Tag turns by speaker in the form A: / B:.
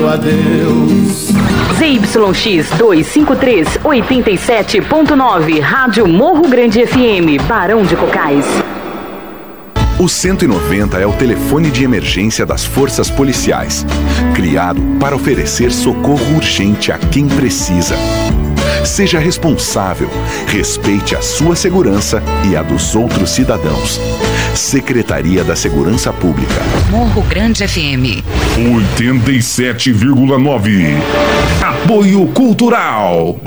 A: a Deus.
B: ZYX 253, 87.9, Rádio Morro Grande FM, Barão de Cocais.
C: O 190 é o telefone de emergência das forças policiais, criado para oferecer socorro urgente a quem precisa. Seja responsável, respeite a sua segurança e a dos outros cidadãos. Secretaria da Segurança Pública.
D: Morro Grande FM
E: 87,9. Apoio Cultural.